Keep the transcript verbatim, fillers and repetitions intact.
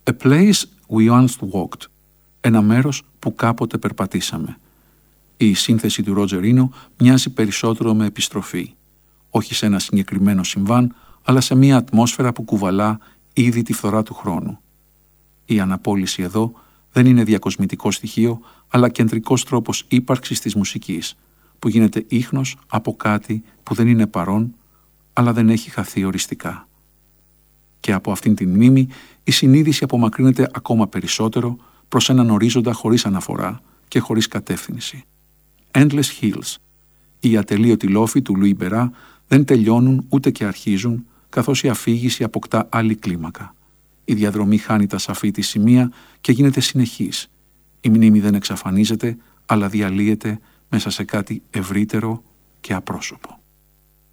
A place we once walked. Ένα μέρος που κάποτε περπατήσαμε. Η σύνθεση του Ρότζερ Ίνο μοιάζει περισσότερο με επιστροφή. Όχι σε ένα συγκεκριμένο συμβάν, αλλά σε μια ατμόσφαιρα που κουβαλά ήδη τη φθορά του χρόνου. Η αναπόλυση εδώ δεν είναι διακοσμητικό στοιχείο, αλλά κεντρικός τρόπος ύπαρξης της μουσικής, που γίνεται ίχνος από κάτι που δεν είναι παρόν, αλλά δεν έχει χαθεί οριστικά. Και από αυτήν την μνήμη η συνείδηση απομακρύνεται ακόμα περισσότερο προς έναν ορίζοντα χωρίς αναφορά και χωρίς κατεύθυνση. Endless Hills. Οι ατελείωτοι λόφοι του Λουί Μπερά δεν τελειώνουν ούτε και αρχίζουν, καθώς η αφήγηση αποκτά άλλη κλίμακα. Η διαδρομή χάνει τα σαφή της σημεία και γίνεται συνεχής. Η μνήμη δεν εξαφανίζεται, αλλά διαλύεται μέσα σε κάτι ευρύτερο και απρόσωπο.